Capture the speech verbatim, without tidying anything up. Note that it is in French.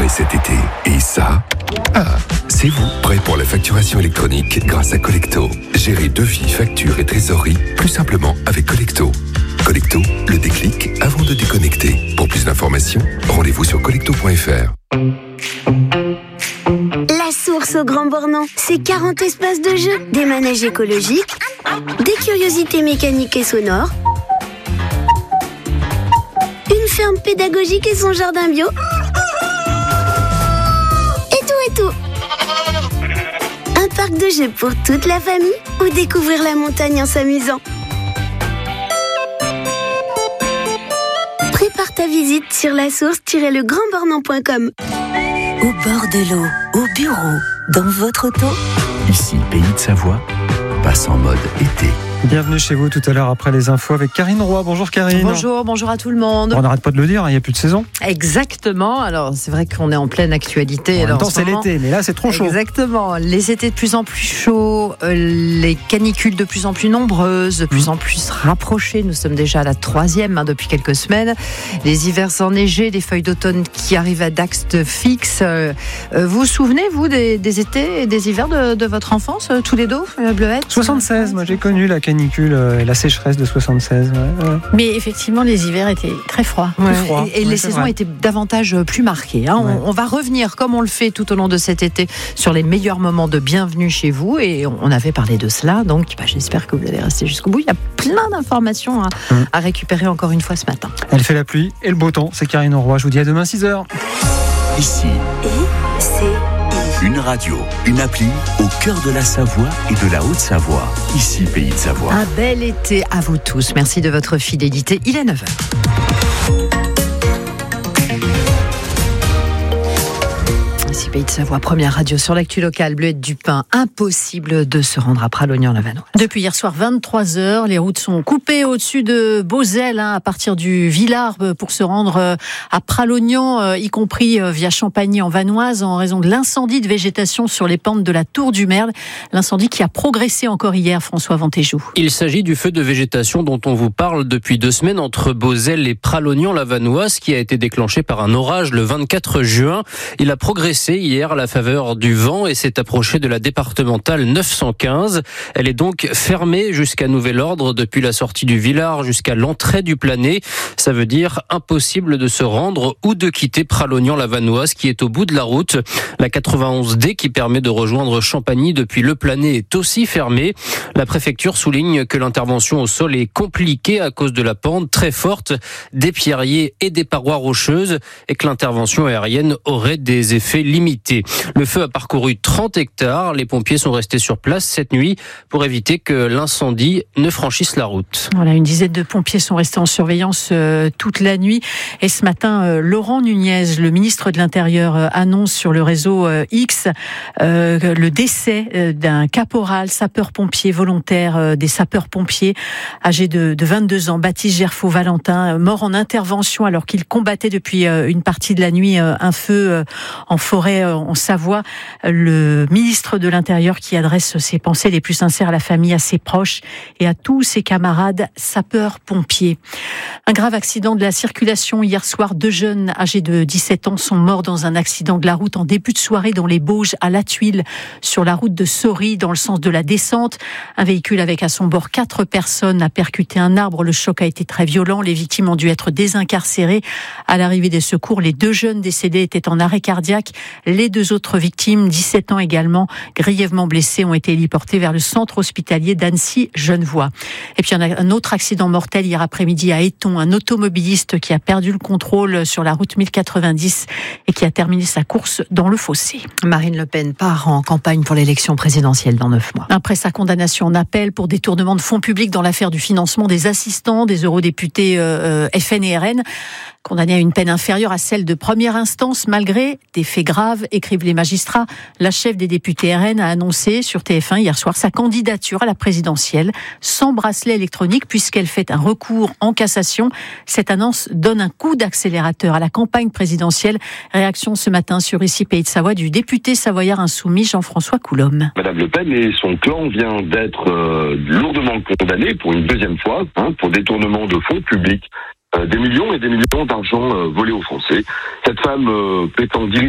cet été. Et ça, ah, c'est vous, prêt pour la facturation électronique grâce à Collecto. Gérez devis, factures et trésorerie plus simplement avec Collecto. Collecto, le déclic avant de déconnecter. Pour plus d'informations, rendez-vous sur collecto point f r. La source au Grand Bornand, c'est quarante espaces de jeu, des manèges écologiques, des curiosités mécaniques et sonores, une ferme pédagogique et son jardin bio, et tout et tout. Un parc de jeux pour toute la famille ou découvrir la montagne en s'amusant. Prépare ta visite sur la source tiret le grand bornand point com. Au bord de l'eau, au bureau, dans votre auto. Ici, Pays de Savoie, passe en mode été. Bienvenue chez vous tout à l'heure après les infos avec Karine Roy. Bonjour Karine. Bonjour, bonjour à tout le monde. On n'arrête pas de le dire, il n'y a plus de saison. Exactement, alors c'est vrai qu'on est en pleine actualité. En même alors, temps en ce c'est moment, l'été, mais là c'est trop chaud. Exactement, les étés de plus en plus chauds, euh, les canicules de plus en plus nombreuses, de plus mmh. en plus rapprochées. Nous sommes déjà à la troisième hein, depuis quelques semaines. Les hivers enneigés, des feuilles d'automne qui arrivent à date fixe. Euh, vous vous souvenez, vous, des, des étés et des hivers de, de votre enfance, euh, tous les deux, euh, Bleuette soixante-seize, moi j'ai connu la canicule euh, et la sécheresse de soixante-seize. Ouais, ouais. Mais effectivement, les hivers étaient très froids. Ouais, froid. Et, et ouais, les saisons vrai. étaient davantage plus marquées. Hein. Ouais. On, on va revenir, comme on le fait tout au long de cet été, sur les meilleurs moments de bienvenue chez vous. Et on, on avait parlé de cela. Donc, bah, j'espère que vous allez rester jusqu'au bout. Il y a plein d'informations à, mmh. à récupérer encore une fois ce matin. Elle fait la pluie et le beau temps. C'est Karine Roy. Je vous dis à demain six heures. Ici, Et c'est une radio, une appli au cœur de la Savoie et de la Haute-Savoie. Ici, Pays de Savoie. Un bel été à vous tous. Merci de votre fidélité. Il est neuf heures. Ici Pays de Savoie, première radio sur l'actu locale. Bleuette du Pin, impossible de se rendre à Pralognan-la-Vanoise. Depuis hier soir vingt-trois heures, les routes sont coupées au-dessus de Beauzelle, hein, à partir du Villard, pour se rendre à Pralognan, y compris via Champagny en Vanoise, en raison de l'incendie de végétation sur les pentes de la Tour du Merle. L'incendie qui a progressé encore hier, François Vantéjou. Il s'agit du feu de végétation dont on vous parle depuis deux semaines entre Beauzelle et Pralognan-la-Vanoise, qui a été déclenché par un orage le vingt-quatre juin. Il a progressé hier à la faveur du vent et s'est approché de la départementale neuf cent quinze. Elle est donc fermée jusqu'à nouvel ordre depuis la sortie du Villard jusqu'à l'entrée du Planet. Ça veut dire impossible de se rendre ou de quitter Pralognan-la-Vanoise qui est au bout de la route. La quatre-vingt-onze D qui permet de rejoindre Champagny depuis le Planet est aussi fermée. La préfecture souligne que l'intervention au sol est compliquée à cause de la pente très forte des pierriers et des parois rocheuses et que l'intervention aérienne aurait des effets limité. Le feu a parcouru trente hectares. Les pompiers sont restés sur place cette nuit pour éviter que l'incendie ne franchisse la route. Voilà, une dizaine de pompiers sont restés en surveillance euh, toute la nuit. Et ce matin, euh, Laurent Nunez, le ministre de l'Intérieur, euh, annonce sur le réseau euh, X euh, le décès euh, d'un caporal sapeur-pompier volontaire euh, des sapeurs-pompiers âgé de, de vingt-deux ans, Baptiste Gerfaud-Valentin, euh, mort en intervention alors qu'il combattait depuis euh, une partie de la nuit euh, un feu euh, en forêt en Savoie. Le ministre de l'Intérieur qui adresse ses pensées les plus sincères à la famille, à ses proches et à tous ses camarades sapeurs-pompiers. Un grave accident de la circulation hier soir. Deux jeunes âgés de dix-sept ans sont morts dans un accident de la route en début de soirée dans les Bauges à La Tuile, sur la route de Sory dans le sens de la descente. Un véhicule avec à son bord quatre personnes a percuté un arbre. Le choc a été très violent. Les victimes ont dû être désincarcérées. À l'arrivée des secours, les deux jeunes décédés étaient en arrêt cardiaque. Les deux autres victimes, dix-sept ans également, grièvement blessées, ont été héliportées vers le centre hospitalier d'Annecy-Genevois. Et puis, il y en a un autre accident mortel hier après-midi à Éton, un automobiliste qui a perdu le contrôle sur la route mille quatre-vingt-dix et qui a terminé sa course dans le fossé. Marine Le Pen part en campagne pour l'élection présidentielle dans neuf mois. Après sa condamnation en appel pour détournement de fonds publics dans l'affaire du financement des assistants des eurodéputés euh, F N et R N, condamné à une peine inférieure à celle de première instance malgré des faits graves, écrivent les magistrats. La chef des députés R N a annoncé sur T F un hier soir sa candidature à la présidentielle sans bracelet électronique puisqu'elle fait un recours en cassation. Cette annonce donne un coup d'accélérateur à la campagne présidentielle. Réaction ce matin sur Ici Pays de Savoie du député savoyard insoumis Jean-François Coulombe. Madame Le Pen et son clan vient d'être euh, lourdement condamnés pour une deuxième fois hein, pour détournement de fonds publics. Euh, des millions et des millions d'argent euh, volés aux Français. Cette femme euh, prétend diriger